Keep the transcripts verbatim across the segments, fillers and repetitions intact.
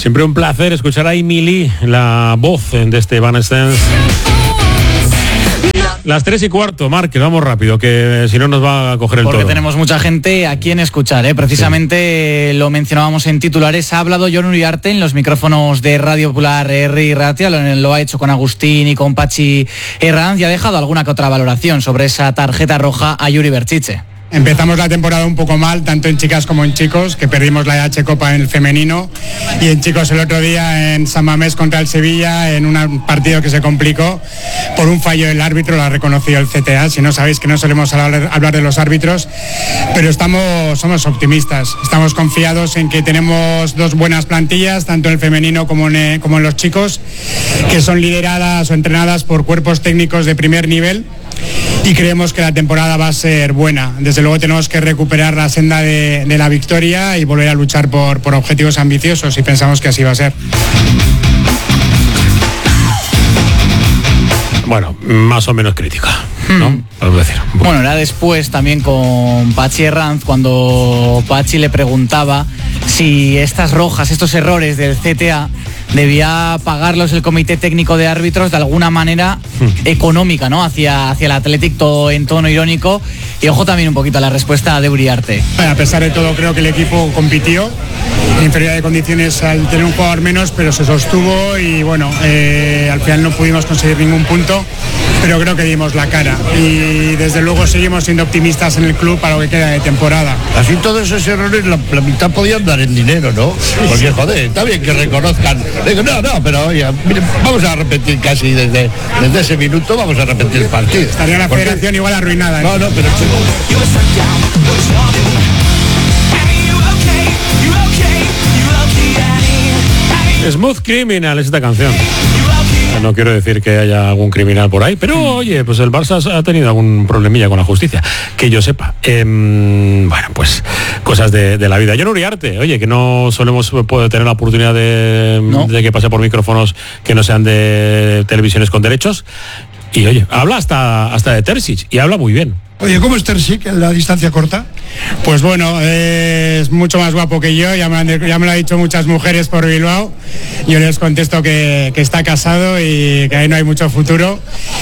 Siempre un placer escuchar a Emily, la voz de este Evanescence. Las tres y cuarto, Márquez, vamos rápido, que si no nos va a coger el Porque todo. tenemos mucha gente a quien escuchar, ¿eh? Precisamente sí. Lo mencionábamos en titulares, ha hablado Jon Uriarte en los micrófonos de Radio Popular R Ratia, lo, lo ha hecho con Agustín y con Pachi Herranz y ha dejado alguna que otra valoración sobre esa tarjeta roja a Yuri Berchiche. Empezamos la temporada un poco mal, tanto en chicas como en chicos, que perdimos la H Copa en el femenino, y en chicos el otro día en San Mamés contra el Sevilla, en un partido que se complicó por un fallo del árbitro, lo ha reconocido el C T A. Si no sabéis que no solemos hablar, hablar de los árbitros, pero estamos, somos optimistas, estamos confiados en que tenemos dos buenas plantillas, tanto en el femenino como en, como en los chicos, que son lideradas o entrenadas por cuerpos técnicos de primer nivel, y creemos que la temporada va a ser buena. Desde luego tenemos que recuperar la senda de, de la victoria y volver a luchar por, por objetivos ambiciosos, y pensamos que así va a ser. Bueno, más o menos crítica, ¿no? Hmm. Podemos decir. Bueno, era después también con Pachi Herranz, cuando Pachi le preguntaba si estas rojas, estos errores del C T A, debía pagarlos el Comité Técnico de Árbitros de alguna manera económica, ¿no? Hacia, hacia el Athletic, todo en tono irónico. Y ojo también un poquito a la respuesta de Uriarte. A pesar de todo, creo que el equipo compitió en inferioridad de condiciones al tener un jugador menos, pero se sostuvo y bueno, eh, al final no pudimos conseguir ningún punto, pero creo que dimos la cara y desde luego seguimos siendo optimistas en el club para lo que queda de temporada. Así todos esos errores, la, la mitad podían dar en dinero, ¿no? Porque joder, está bien que reconozcan. Digo, no, no, pero oye, miren, vamos a repetir casi desde, desde ese minuto, vamos a repetir el partido. Estaría la Porque... federación igual arruinada, ¿eh? No, no, pero... Smooth Criminal es esta canción. No quiero decir que haya algún criminal por ahí, pero oye, pues el Barça ha tenido algún problemilla con la justicia, que yo sepa. Eh, bueno, pues cosas de, de la vida. Jon Uriarte, oye, que no solemos poder tener la oportunidad de, no. de que pase por micrófonos que no sean de televisiones con derechos. Y oye, habla hasta, hasta de Terzic, y habla muy bien. Oye, ¿cómo es Terzic en la distancia corta? Pues bueno, eh, es mucho más guapo que yo, ya me, han, ya me lo han dicho muchas mujeres por Bilbao. Yo les contesto que, que está casado y que ahí no hay mucho futuro.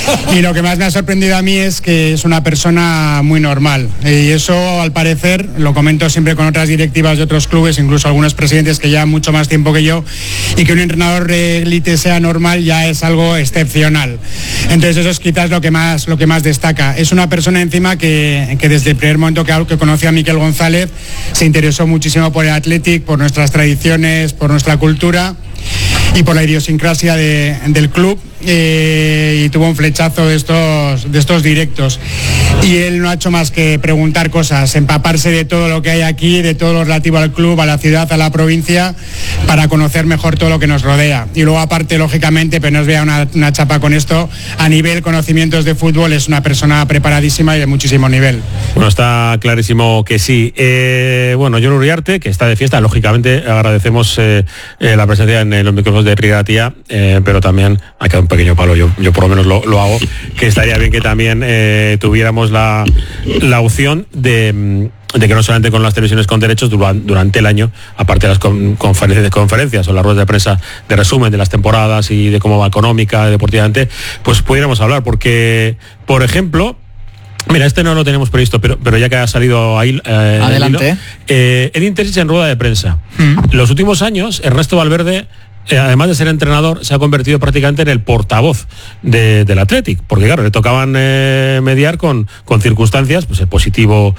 Y lo que más me ha sorprendido a mí es que es una persona muy normal. Y eso, al parecer, lo comento siempre con otras directivas de otros clubes, incluso algunos presidentes que llevan mucho más tiempo que yo, y que un entrenador de élite sea normal ya es algo excepcional. Entonces eso es quizás lo que más, lo que más destaca. Es una persona encima que, que desde el primer momento que, que conoció a Miquel González se interesó muchísimo por el Athletic, por nuestras tradiciones, por nuestra cultura y por la idiosincrasia de, del club, eh, y tuvo un flechazo de estos, de estos directos, y él no ha hecho más que preguntar cosas, empaparse de todo lo que hay aquí, de todo lo relativo al club, a la ciudad, a la provincia, para conocer mejor todo lo que nos rodea. Y luego aparte, lógicamente, pero no os vea una, una chapa con esto, a nivel conocimientos de fútbol es una persona preparadísima y de muchísimo nivel. Bueno, está clarísimo que sí. Eh, bueno, Jon Uriarte, que está de fiesta, lógicamente agradecemos eh, eh, la presencia en, en los micrófonos de Rigatía, eh, pero también ha quedado un pequeño palo, yo, yo por lo menos lo, lo hago, que estaría bien que también eh, tuviéramos la, la opción de, de que no solamente con las televisiones con derechos durante, durante el año, aparte de las con, conferencias, conferencias o las ruedas de prensa de resumen de las temporadas y de cómo va económica, deportivamente, pues pudiéramos hablar, porque, por ejemplo, mira, este no lo tenemos previsto, pero, pero ya que ha salido ahí... Eh, Adelante. Hilo, eh, Edin Terzic en rueda de prensa. Mm. Los últimos años, Ernesto Valverde, eh, además de ser entrenador, se ha convertido prácticamente en el portavoz de, del Athletic, porque claro, le tocaban eh, mediar con, con circunstancias, pues el positivo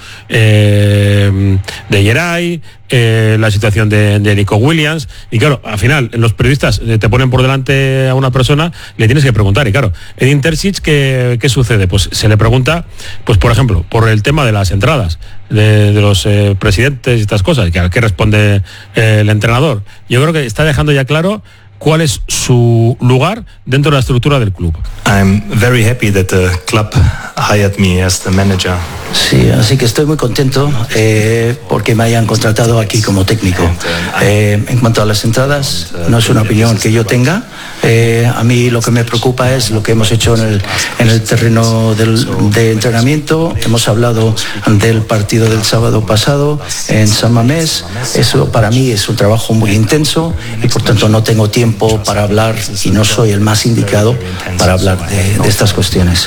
eh, de Geray, eh, la situación de, de Nico Williams, y claro, al final los periodistas te ponen por delante a una persona, le tienes que preguntar, y claro, Edin Terzic, ¿qué, qué sucede? Pues se le pregunta, pues por ejemplo, por el tema de las entradas de, de los eh, presidentes y estas cosas, que, que responde eh, el entrenador. Yo creo que está dejando ya claro cuál es su lugar dentro de la estructura del club. I'm very happy that the club hired me as the manager Sí, así que estoy muy contento eh, porque me hayan contratado aquí como técnico. Eh, en cuanto a las entradas, no es una opinión que yo tenga. Eh, a mí lo que me preocupa es lo que hemos hecho en el, en el terreno del, de entrenamiento. Hemos hablado del partido del sábado pasado en San Mamés. Eso para mí es un trabajo muy intenso y por tanto no tengo tiempo para hablar y no soy el más indicado para hablar de, de estas cuestiones.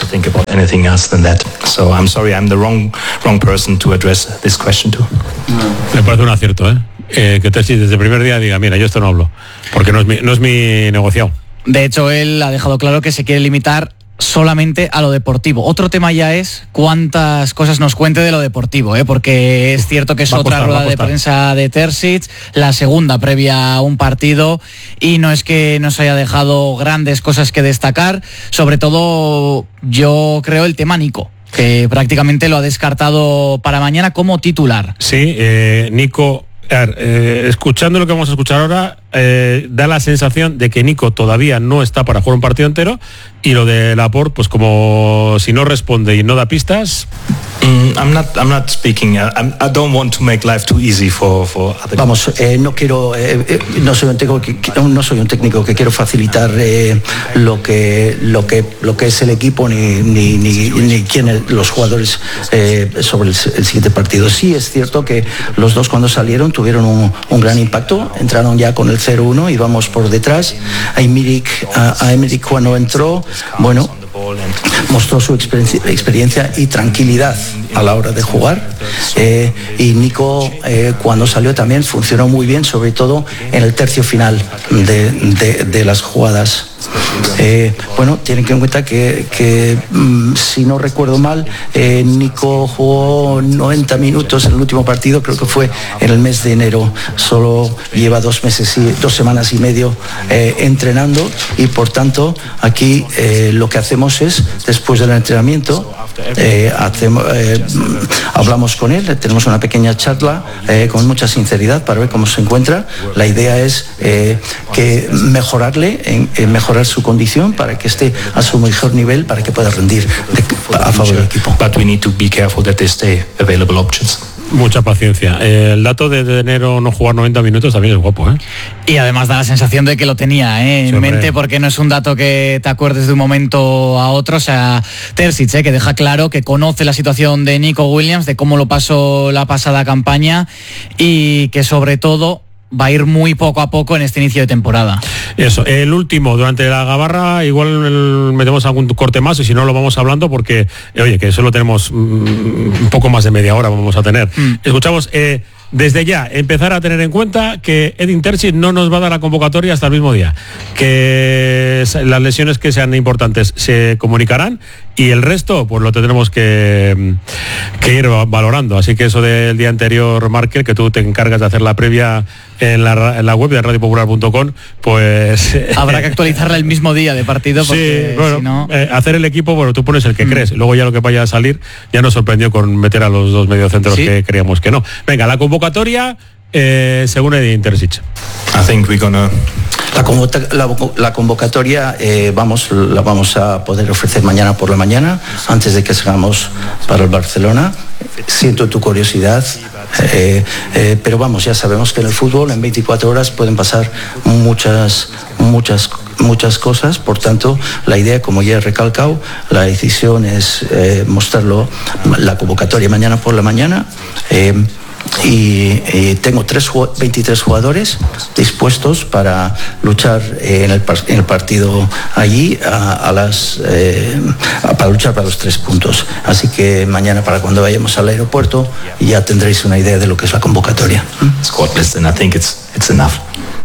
Wrong person to address this question to. Me parece un acierto, ¿eh? eh que Terzic desde el primer día diga, mira, yo esto no hablo, porque no es mi, no es mi negociado. De hecho, él ha dejado claro que se quiere limitar solamente a lo deportivo. Otro tema ya es cuántas cosas nos cuente de lo deportivo, ¿eh? Porque es cierto que es va otra costar, rueda de prensa de Terzic, la segunda previa a un partido, y no es que nos haya dejado grandes cosas que destacar, sobre todo yo creo el tema Nico, que prácticamente lo ha descartado para mañana como titular. Sí, eh, Nico, a ver, eh, escuchando lo que vamos a escuchar ahora, eh, da la sensación de que Nico todavía no está para jugar un partido entero, y lo de Laporte, pues como si no responde y no da pistas. Mm, I'm not, I'm not speaking. I'm, I don't want to make life too easy for, for other. Vamos, eh, no quiero, eh, eh, no soy un técnico que no soy un técnico que quiero facilitar eh, lo que lo que lo que es el equipo ni ni ni, ni quién los jugadores eh, sobre el, el siguiente partido. Sí es cierto que los dos cuando salieron tuvieron un, un gran impacto. Entraron ya con el cero uno y vamos por detrás. A Emerick, a, a Emerick cuando entró, bueno, mostró su experiencia, experiencia y tranquilidad a la hora de jugar, eh, y Nico eh, cuando salió también funcionó muy bien, sobre todo en el tercio final de, de, de las jugadas. Eh, bueno, tienen que en cuenta que, que mm, si no recuerdo mal, eh, Nico jugó noventa minutos en el último partido, creo que fue en el mes de enero. Solo lleva dos meses y dos semanas y medio eh, entrenando, y por tanto aquí eh, lo que hacemos es, después del entrenamiento, eh, hacemos, eh, hablamos con él, tenemos una pequeña charla eh, con mucha sinceridad para ver cómo se encuentra. La idea es eh, que mejorarle, en, en mejorar su condición para que esté a su mejor nivel, para que pueda rendir de, a favor del equipo. But we need to be careful that they stay available options. Mucha paciencia. Eh, el dato de, de enero no jugar noventa minutos también es guapo, ¿eh? Y además da la sensación de que lo tenía ¿eh? en sí, mente, porque no es un dato que te acuerdes de un momento a otro. O sea, Terzic, ¿eh? que deja claro que conoce la situación de Nico Williams, de cómo lo pasó la pasada campaña, y que sobre todo va a ir muy poco a poco en este inicio de temporada. Eso, el último, durante la gabarra, igual el, metemos algún corte más, y si no lo vamos hablando porque, eh, oye, que solo tenemos mm, un poco más de media hora vamos a tener. Mm. Escuchamos, eh, desde ya, empezar a tener en cuenta que Edin Terzic no nos va a dar la convocatoria hasta el mismo día, que las lesiones que sean importantes se comunicarán, y el resto pues lo tendremos que, que ir valorando. Así que eso del día anterior, Markel, que tú te encargas de hacer la previa en la, en la web de radio popular punto com, pues habrá que actualizarla el mismo día de partido, porque sí, bueno, si no... eh, hacer el equipo, bueno, tú pones el que mm. crees, luego ya lo que vaya a salir ya nos sorprendió con meter a los dos mediocentros ¿sí? que creíamos que no. Venga, la convocatoria eh, según Edin Terzic. I think we're gonna... La, convoca- la, la convocatoria eh, vamos, la vamos a poder ofrecer mañana por la mañana, antes de que salgamos para el Barcelona. Siento tu curiosidad, eh, eh, pero vamos, ya sabemos que en el fútbol en veinticuatro horas pueden pasar muchas, muchas, muchas cosas. Por tanto, la idea, como ya he recalcado, la decisión es eh, mostrarlo, la convocatoria mañana por la mañana. Eh, Y, y tengo tres, veintitrés jugadores dispuestos para luchar en el, en el partido allí a, a las eh, para luchar para los tres puntos. Así que mañana, para cuando vayamos al aeropuerto, ya tendréis una idea de lo que es la convocatoria. Squad list, and I think it's it's enough.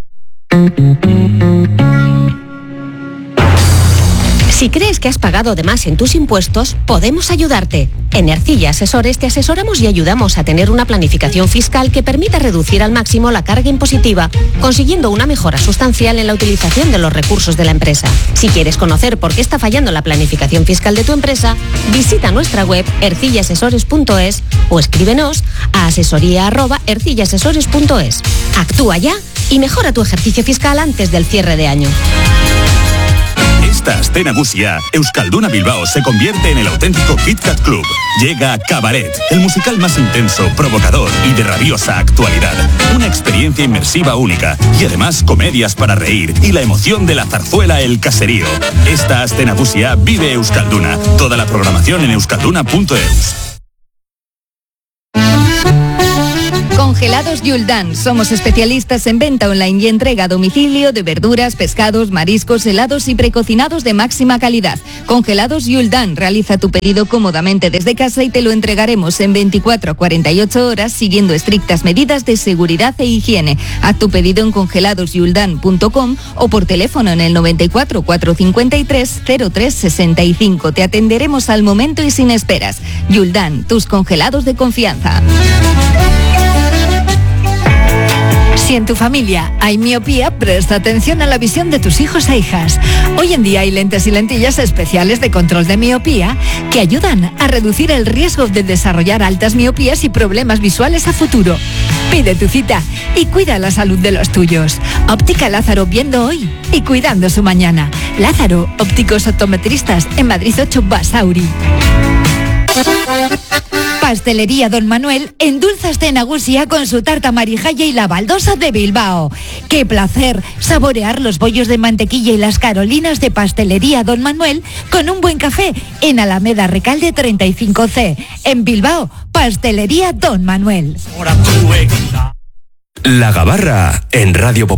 Si crees que has pagado de más en tus impuestos, podemos ayudarte. En Ercilla Asesores te asesoramos y ayudamos a tener una planificación fiscal que permita reducir al máximo la carga impositiva, consiguiendo una mejora sustancial en la utilización de los recursos de la empresa. Si quieres conocer por qué está fallando la planificación fiscal de tu empresa, visita nuestra web ercilla asesores punto es o escríbenos a asesoría arroba ercilla asesores punto es. Actúa ya y mejora tu ejercicio fiscal antes del cierre de año. Esta aste nagusia, Euskalduna Bilbao se convierte en el auténtico Kit Kat Club. Llega Cabaret, el musical más intenso, provocador y de rabiosa actualidad. Una experiencia inmersiva única y además comedias para reír y la emoción de la zarzuela El Caserío. Esta aste nagusia vive Euskalduna. Toda la programación en euskalduna punto eus. Congelados Yuldan. Somos especialistas en venta online y entrega a domicilio de verduras, pescados, mariscos, helados y precocinados de máxima calidad. Congelados Yuldan. Realiza tu pedido cómodamente desde casa y te lo entregaremos en veinticuatro a cuarenta y ocho horas siguiendo estrictas medidas de seguridad e higiene. Haz tu pedido en congelados yuldan punto com o por teléfono en el noventa y cuatro, cuatrocientos cincuenta y tres, cero tres sesenta y cinco. Te atenderemos al momento y sin esperas. Yuldan, tus congelados de confianza. Si en tu familia hay miopía, presta atención a la visión de tus hijos e hijas. Hoy en día hay lentes y lentillas especiales de control de miopía que ayudan a reducir el riesgo de desarrollar altas miopías y problemas visuales a futuro. Pide tu cita y cuida la salud de los tuyos. Óptica Lázaro, viendo hoy y cuidando su mañana. Lázaro, ópticos optometristas en Madrid ocho Basauri. Pastelería Don Manuel endulza de Nagusia con su tarta marijaya y la baldosa de Bilbao. ¡Qué placer saborear los bollos de mantequilla y las carolinas de Pastelería Don Manuel con un buen café en Alameda Recalde treinta y cinco C! En Bilbao, Pastelería Don Manuel. La Gabarra en Radio Popular.